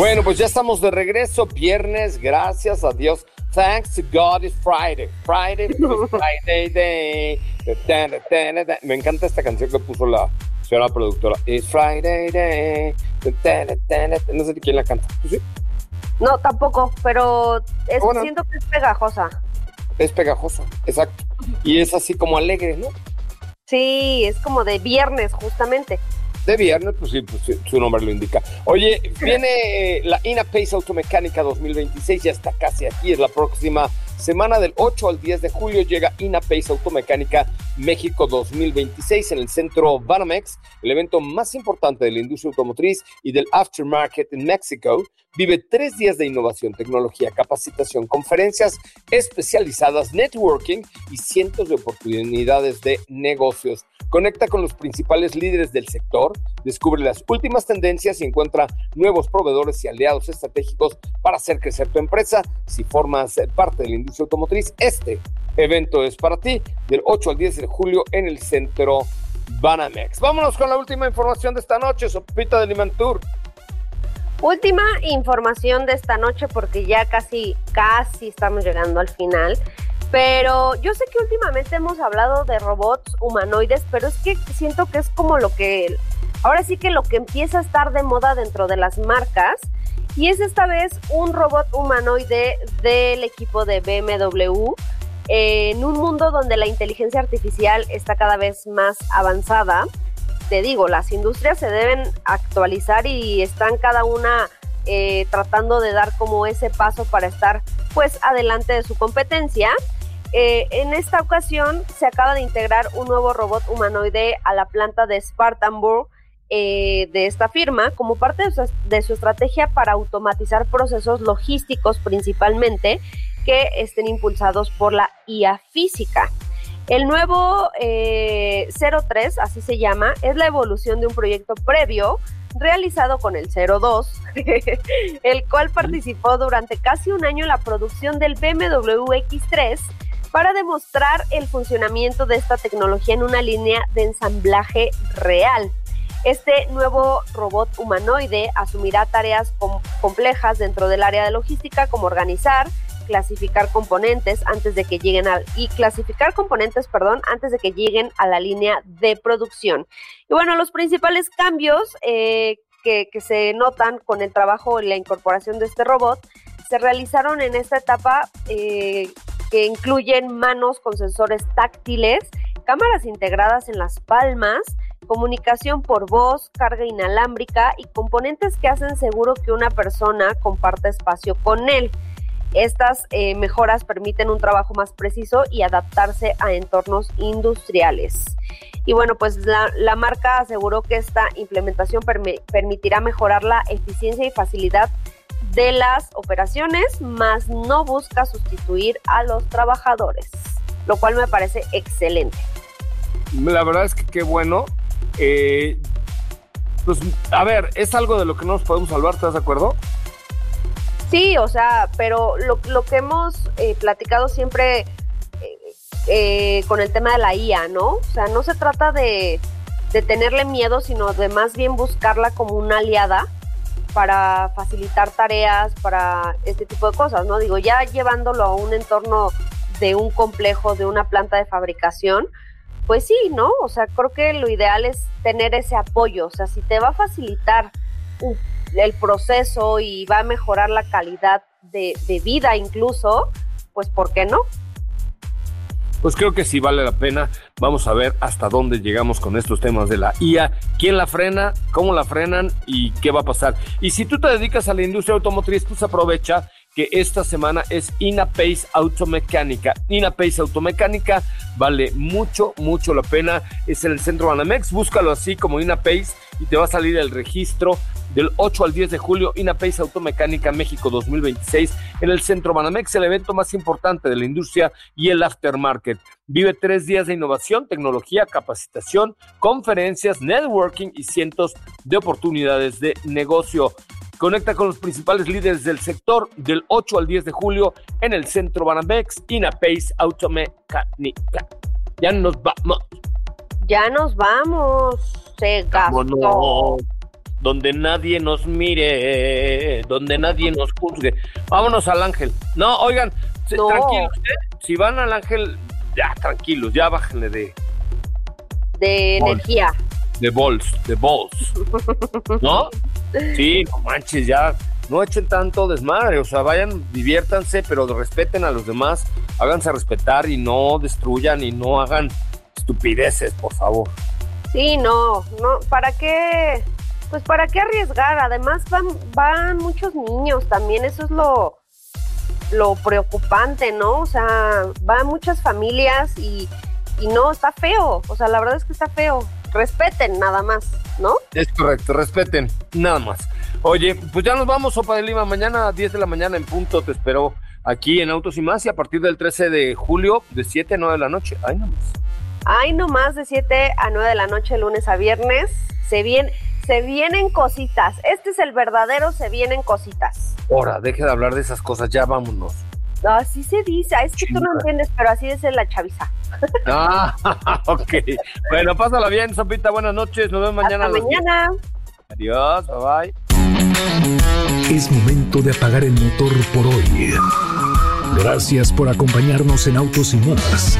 Bueno, pues ya estamos de regreso, viernes, gracias a Dios. Thanks to God it's Friday. Friday day. Me encanta esta canción que puso la señora productora. It's Friday day. No sé de quién la canta. ¿Tú sí? No, tampoco, pero siento que es pegajosa. Es pegajosa, exacto. Y es así como alegre, ¿no? Sí, es como de viernes, justamente. De viernes, pues sí, su nombre lo indica. Oye, viene la INAPACE Automecánica 2026, ya está casi aquí, es la próxima semana del 8 al 10 de julio, llega INAPACE Automecánica México 2026 en el centro Banamex, el evento más importante de la industria automotriz y del aftermarket en México. Vive 3 días de innovación, tecnología, capacitación, conferencias especializadas, networking y cientos de oportunidades de negocios. Conecta con los principales líderes del sector, descubre las últimas tendencias y encuentra nuevos proveedores y aliados estratégicos para hacer crecer tu empresa. Si formas parte de la industria automotriz, este evento es para ti, del 8 al 10 de julio en el centro Banamex. Vámonos con la última información de esta noche, Sopita de Limantur. Última información de esta noche, porque ya casi estamos llegando al final. Pero yo sé que últimamente hemos hablado de robots humanoides, pero es que siento que es como ahora sí que lo que empieza a estar de moda dentro de las marcas, y es esta vez un robot humanoide del equipo de BMW, en un mundo donde la inteligencia artificial está cada vez más avanzada. Te digo, las industrias se deben actualizar y están cada una tratando de dar como ese paso para estar pues adelante de su competencia. En esta ocasión se acaba de integrar un nuevo robot humanoide a la planta de Spartanburg de esta firma como parte de su estrategia para automatizar procesos logísticos principalmente que estén impulsados por la IA física. El nuevo 03, así se llama, es la evolución de un proyecto previo realizado con el 02, el cual participó durante casi un año en la producción del BMW X3 para demostrar el funcionamiento de esta tecnología en una línea de ensamblaje real. Este nuevo robot humanoide asumirá tareas complejas dentro del área de logística, como organizar, clasificar componentes antes de que lleguen a la línea de producción. Y bueno, los principales cambios que se notan con el trabajo y la incorporación de este robot se realizaron en esta etapa, que incluyen manos con sensores táctiles, cámaras integradas en las palmas, comunicación por voz, carga inalámbrica y componentes que hacen seguro que una persona comparta espacio con él. Estas mejoras permiten un trabajo más preciso y adaptarse a entornos industriales. Y bueno, pues la marca aseguró que esta implementación permitirá mejorar la eficiencia y facilidad de las operaciones, más no busca sustituir a los trabajadores, lo cual me parece excelente. La verdad es que qué bueno. Pues, a ver, es algo de lo que no nos podemos salvar, ¿estás de acuerdo? Sí, o sea, pero lo que hemos platicado siempre con el tema de la IA, ¿no? O sea, no se trata de tenerle miedo, sino de más bien buscarla como una aliada para facilitar tareas, para este tipo de cosas, ¿no? Digo, ya llevándolo a un entorno de un complejo, de una planta de fabricación, pues sí, ¿no? O sea, creo que lo ideal es tener ese apoyo. O sea, si te va a facilitar el proceso y va a mejorar la calidad de vida incluso, pues ¿por qué no? Pues creo que sí vale la pena. Vamos a ver hasta dónde llegamos con estos temas de la IA. ¿Quién la frena? ¿Cómo la frenan? ¿Y qué va a pasar? Y si tú te dedicas a la industria automotriz, pues aprovecha que esta semana es INAPACE Automecánica. INAPACE Automecánica vale mucho la pena. Es en el centro Banamex. Búscalo así como INAPACE y te va a salir el registro del 8 al 10 de julio. INAPACE Automecánica México 2026 en el centro Banamex, el evento más importante de la industria y el aftermarket. Vive 3 días de innovación, tecnología, capacitación, conferencias, networking y cientos de oportunidades de negocio. Conecta con los principales líderes del sector del 8 al 10 de julio en el centro Banamex, INAPACE Automecánica. Ya nos vamos. Se gastó. donde nadie nos mire, donde nadie nos juzgue. Vámonos al Ángel. No, oigan, No. Tranquilos, si van al Ángel, ya tranquilos, ya bájenle de energía. De balls, ¿no? Sí, no manches, ya no echen tanto desmadre, o sea, vayan, diviértanse, pero respeten a los demás, háganse respetar y no destruyan y no hagan estupideces, por favor. Sí, no, ¿para qué? Pues ¿para qué arriesgar? Además van muchos niños también, eso es lo preocupante, ¿no? O sea, van muchas familias y no, está feo, o sea, la verdad es que está feo. Respeten nada más, ¿no? Es correcto, respeten, nada más. Oye, pues ya nos vamos, Sopa de Lima, mañana a 10 de la mañana en punto, te espero aquí en Autos y Más, y a partir del 13 de julio, de 7 a 9 de la noche, ahí nomás, de 7 a 9 de la noche, lunes a viernes, se vienen cositas, este es el verdadero se vienen cositas. Ahora, deje de hablar de esas cosas, ya vámonos. Así se dice, es que tú no entiendes, pero así dice la chaviza. Ok. Bueno, pásala bien, Sopita, buenas noches, nos vemos mañana. Hasta mañana. Adiós, bye bye. Es momento de apagar el motor por hoy. Gracias por acompañarnos en Autos y Más.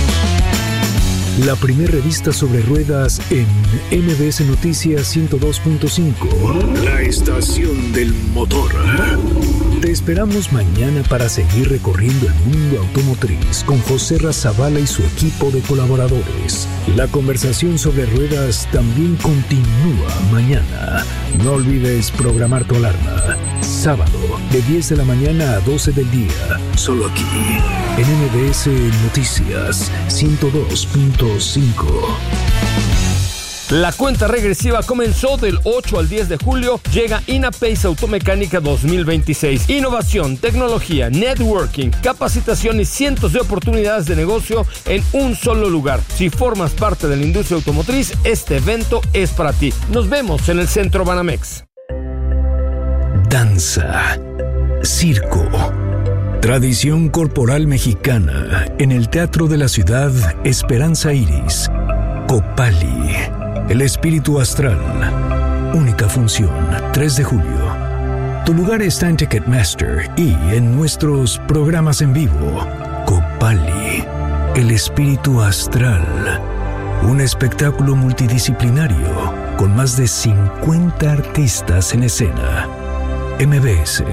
La primera revista sobre ruedas en MBS Noticias 102.5. La estación del motor. Te esperamos mañana para seguir recorriendo el mundo automotriz con José Razabala y su equipo de colaboradores. La conversación sobre ruedas también continúa mañana. No olvides programar tu alarma. Sábado, de 10 de la mañana a 12 del día. Solo aquí, en MBS Noticias 102.5. La cuenta regresiva comenzó del 8 al 10 de julio. Llega INAPACE Automecánica 2026. Innovación, tecnología, networking, capacitación y cientos de oportunidades de negocio en un solo lugar. Si formas parte de la industria automotriz, este evento es para ti. Nos vemos en el Centro Banamex. Danza, circo, tradición corporal mexicana en el Teatro de la Ciudad Esperanza Iris. Copali, el espíritu astral. Única función, 3 de julio. Tu lugar está en Ticketmaster y en nuestros programas en vivo. Copali, el espíritu astral. Un espectáculo multidisciplinario con más de 50 artistas en escena. MBS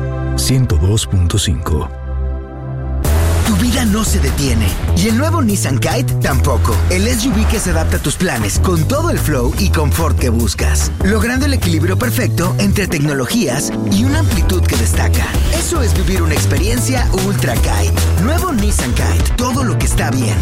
102.5. Tu vida no se detiene y el nuevo Nissan Kite tampoco. El SUV que se adapta a tus planes con todo el flow y confort que buscas, logrando el equilibrio perfecto entre tecnologías y una amplitud que destaca. Eso es vivir una experiencia Ultra Kite. Nuevo Nissan Kite, todo lo que está bien.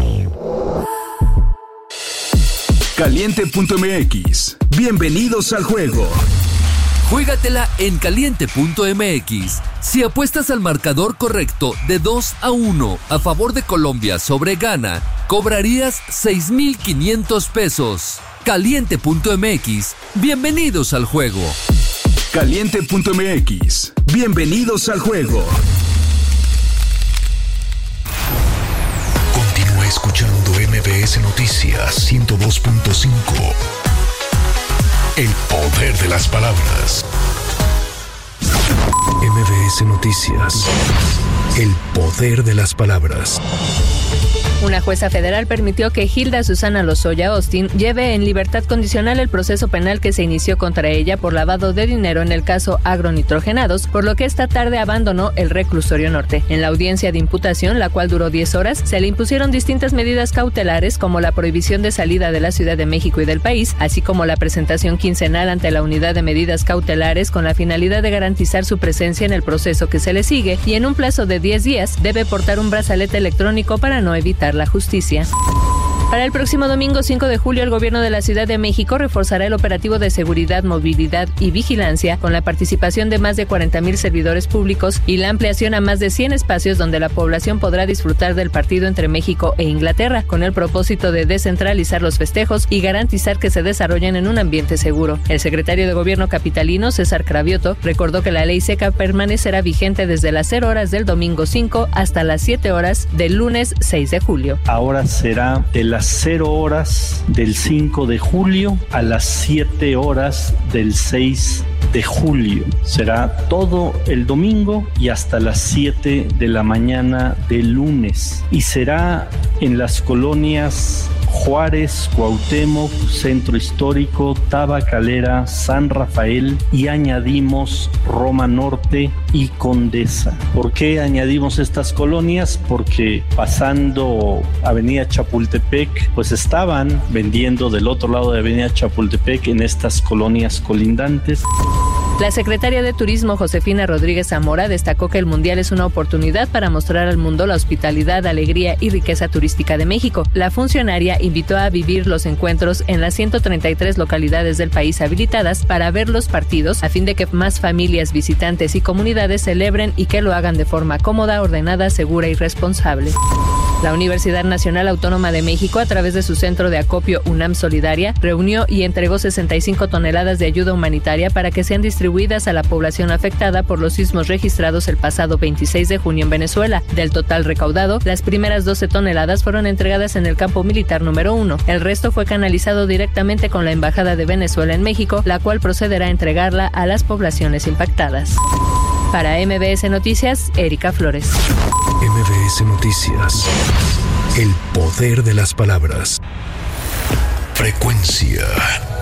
Caliente.mx. Bienvenidos al juego. Juégatela en caliente.mx. Si apuestas al marcador correcto de 2-1 a favor de Colombia sobre Ghana, cobrarías 6,500 pesos. Caliente.mx. Bienvenidos al juego. Caliente.mx. Bienvenidos al juego. Continúa escuchando MBS Noticias 102.5. El poder de las palabras. MBS Noticias. El poder de las palabras. Una jueza federal permitió que Hilda Susana Lozoya Austin lleve en libertad condicional el proceso penal que se inició contra ella por lavado de dinero en el caso agronitrogenados, por lo que esta tarde abandonó el reclusorio norte. En la audiencia de imputación, la cual duró 10 horas, se le impusieron distintas medidas cautelares como la prohibición de salida de la Ciudad de México y del país, así como la presentación quincenal ante la unidad de medidas cautelares con la finalidad de garantizar su presencia en el proceso que se le sigue, y en un plazo de 10 días debe portar un brazalete electrónico para no evitar la justicia. Para el próximo domingo 5 de julio, el gobierno de la Ciudad de México reforzará el operativo de seguridad, movilidad y vigilancia con la participación de más de 40,000 servidores públicos y la ampliación a más de 100 espacios donde la población podrá disfrutar del partido entre México e Inglaterra, con el propósito de descentralizar los festejos y garantizar que se desarrollen en un ambiente seguro. El secretario de Gobierno capitalino, César Cravioto, recordó que la ley seca permanecerá vigente desde las 0 horas del domingo 5 hasta las 7 horas del lunes 6 de julio. Ahora será el las 0 horas del 5 de julio a las 7 horas del 6 de julio. Será todo el domingo y hasta las 7 de la mañana del lunes. Y será en las colonias Juárez, Cuauhtémoc, Centro Histórico, Tabacalera, San Rafael y añadimos Roma Norte y Condesa. ¿Por qué añadimos estas colonias? Porque pasando Avenida Chapultepec, pues estaban vendiendo del otro lado de Avenida Chapultepec en estas colonias colindantes. La secretaria de Turismo, Josefina Rodríguez Zamora, destacó que el Mundial es una oportunidad para mostrar al mundo la hospitalidad, alegría y riqueza turística de México. La funcionaria invitó a vivir los encuentros en las 133 localidades del país habilitadas para ver los partidos, a fin de que más familias, visitantes y comunidades celebren y que lo hagan de forma cómoda, ordenada, segura y responsable. La Universidad Nacional Autónoma de México, a través de su centro de acopio UNAM Solidaria, reunió y entregó 65 toneladas de ayuda humanitaria para que sean distribuidas a la población afectada por los sismos registrados el pasado 26 de junio en Venezuela. Del total recaudado, las primeras 12 toneladas fueron entregadas en el campo militar número 1. El resto fue canalizado directamente con la Embajada de Venezuela en México, la cual procederá a entregarla a las poblaciones impactadas. Para MBS Noticias, Erika Flores. MBS Noticias. El poder de las palabras. Frecuencia.